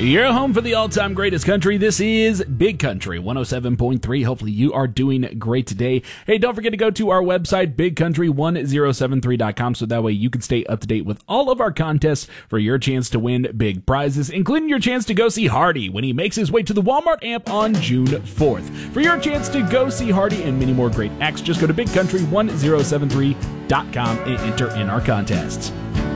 Your home for the all-time greatest country. This is Big Country 107.3. Hopefully you are doing great today. Hey, don't forget to go to our website, bigcountry1073.com, so that way you can stay up to date with all of our contests for your chance to win big prizes, including your chance to go see Hardy when he makes his way to the Walmart Amp on June 4th. For your chance to go see Hardy and many more great acts, just go to bigcountry1073.com and enter in our contests.